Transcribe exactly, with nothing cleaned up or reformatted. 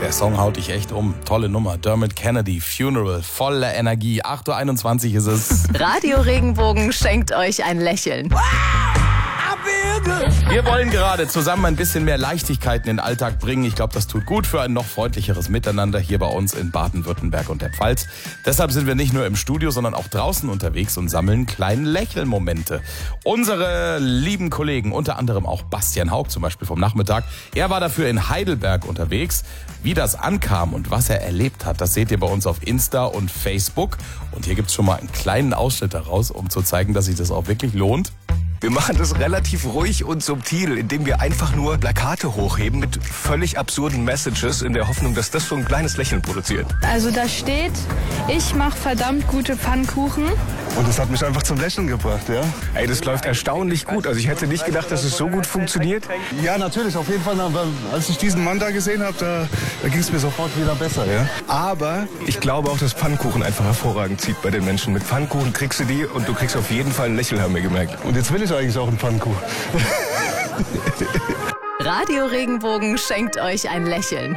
Der Song haut dich echt um. Tolle Nummer. Dermot Kennedy, Funeral, voller Energie. acht Uhr einundzwanzig ist es. Radio Regenbogen schenkt euch ein Lächeln. Wir wollen gerade zusammen ein bisschen mehr Leichtigkeit in den Alltag bringen. Ich glaube, das tut gut für ein noch freundlicheres Miteinander hier bei uns in Baden-Württemberg und der Pfalz. Deshalb sind wir nicht nur im Studio, sondern auch draußen unterwegs und sammeln kleine Lächelmomente. Unsere lieben Kollegen, unter anderem auch Bastian Haug zum Beispiel vom Nachmittag, er war dafür in Heidelberg unterwegs. Wie das ankam und was er erlebt hat, das seht ihr bei uns auf Insta und Facebook. Und hier gibt's schon mal einen kleinen Ausschnitt daraus, um zu zeigen, dass sich das auch wirklich lohnt. Wir machen das relativ ruhig und subtil, indem wir einfach nur Plakate hochheben mit völlig absurden Messages in der Hoffnung, dass das so ein kleines Lächeln produziert. Also da steht, ich mache verdammt gute Pfannkuchen. Und das hat mich einfach zum Lächeln gebracht, ja. Ey, das läuft erstaunlich gut. Also ich hätte nicht gedacht, dass es so gut funktioniert. Ja, natürlich, auf jeden Fall. Als ich diesen Mann da gesehen habe, da, da ging es mir sofort wieder besser, ja. Aber ich glaube auch, dass Pfannkuchen einfach hervorragend zieht bei den Menschen. Mit Pfannkuchen kriegst du die und du kriegst auf jeden Fall ein Lächeln, haben wir gemerkt. Und jetzt will ich eigentlich auch einen Pfannkuchen. Radio Regenbogen schenkt euch ein Lächeln.